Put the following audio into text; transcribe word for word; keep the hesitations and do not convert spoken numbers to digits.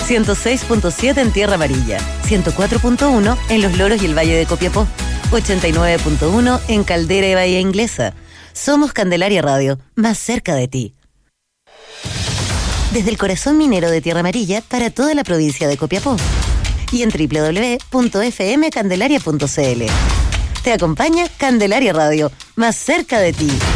ciento seis punto siete en Tierra Amarilla, ciento cuatro punto uno en Los Loros y el Valle de Copiapó, ochenta y nueve punto uno en Caldera y Bahía Inglesa. Somos Candelaria Radio, más cerca de ti. Desde el corazón minero de Tierra Amarilla para toda la provincia de Copiapó. Y en doble u doble u doble u punto f m candelaria punto c l. Te acompaña Candelaria Radio, más cerca de ti.